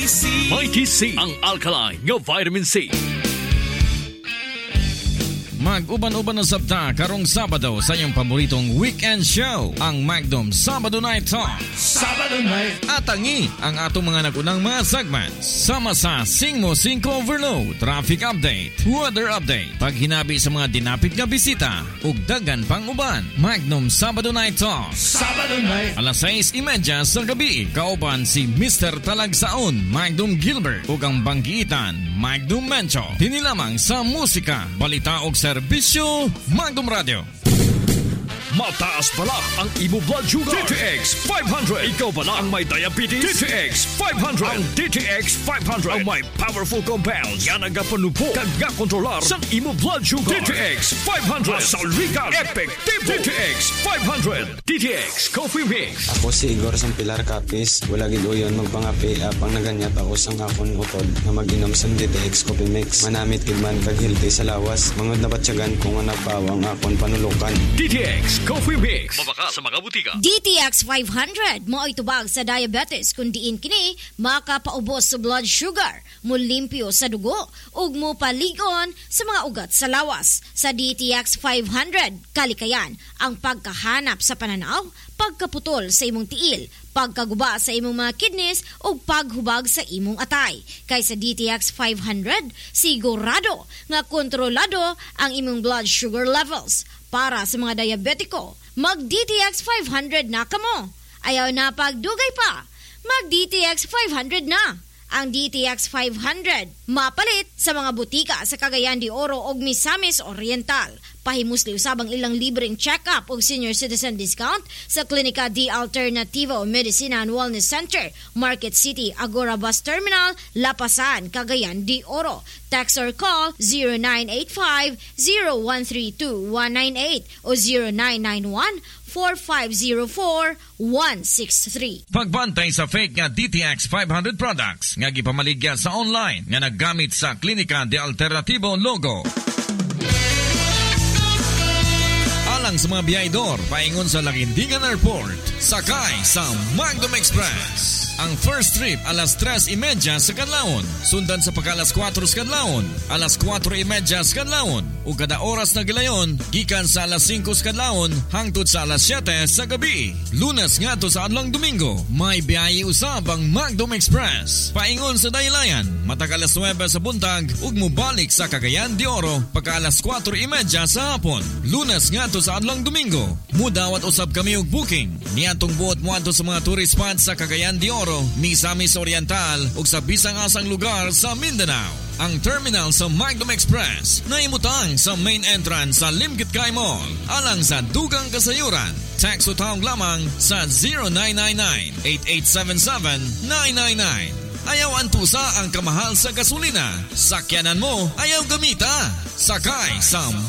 Mighty C, ang alkaline nga vitamin C. Mag-uban-uban na sabta karong Sabado sa iyong paboritong weekend show, ang Magnum Sabado Night Talk. Sabado Night. Atangi ang atong mga nagunang mga segments. Sama sa Sing Mo 5 Overload, Traffic Update, Weather Update, paghinabi sa mga dinapit nga bisita, ug dagan pang uban. Magnum Sabado Night Talk. Sabado Night. Alas 6:30 sa gabi, kauban si Mr. Talagsaon, Magnum Gilbert, ug ang banggitan, Magnum Mencho. Dinilamang sa musika, balita ug serbisyo, Magnum Radio. Mataas pala ang imo blood sugar. DTX 500. Ikaw pala ang may diabetes. DTX 500. Ang DTX 500 ang may powerful compounds yan nagapanupo kag kontrolar sa imo blood sugar. DTX 500. Salrigal. Effective. DTX 500. DTX Coffee Mix. Ako si Igor Sampilar Capis. Wala gid uyon magpangapi apang naganyat ako sang akon utod na mag-inom sang DTX Coffee Mix. Manamit gid man kag healthy sa lawas. Mangod na batyagan kung nga nagpawang akon panulukan. DTX Coffee Mix. Mabaka sa mga butika. DTX 500 mo ay tubag sa diabetes kun diin kini makapaubos sa blood sugar, mulimpyo sa dugo ug mo paligon sa mga ugat sa lawas. Sa DTX 500 kalikayan ang pagkahanap sa pananaw, pagkaputol sa imong tiil, pagkaguba sa imong mga kidneys o paghubag sa imong atay. Kay sa DTX 500, sigurado nga kontrolado ang imong blood sugar levels. Para sa mga diabetiko, mag-DTX 500 na kamo. Ayaw na pagdugay pa, mag-DTX 500 na. Ang DTX 500 mapalit sa mga butika sa Cagayan de Oro ug Misamis Oriental. Pahimusli usabang ilang libreng check-up ug senior citizen discount sa Klinika D Alternativo Medicina and Wellness Center, Market City, Agora Bus Terminal, Lapasan, Cagayan de Oro. Text or call 0985-0132-198 o 0991-4504-163. Pagbantay sa fake nga DTX 500 products nga gipamaligya sa online nga naggamit sa Klinika de Alternativo logo. Alang sa mga biyahedor, paingon sa Laguindingan Airport, sakay sa Magnum Express. Ang first trip alas 3:30 sa kadlawon, sundan sa pagka alas 4 sa kadlawon, alas 4:30 sa kadlawon, ug kada oras na gilayon gikan sa alas 5 sa kadlawon hangtod sa alas 7 sa gabi. Lunes ngadto sa adlang Domingo, may biyahe usab ang Magnum Express. Paingon sa daylayan, matag alas 9 sa buntag ug mobalik sa Cagayan de Oro pagka alas 4:30 sa hapon. Lunes ngadto sa adlang Domingo, mudawat usab kami og booking niadtong buot moadto sa mga tourist spots sa Cagayan de Oro, Misamis Oriental ug sa bisang asang lugar sa Mindanao. Ang terminal sa Magnum Express na imutang sa main entrance sa Limkit Kay Mall. Alang sa dugang kasayuran, text o tawag lamang sa 0999-8877-999. Ayaw antusa ang kamahal sa gasolina. Sakyanan mo, ayaw gamita. Sakay sa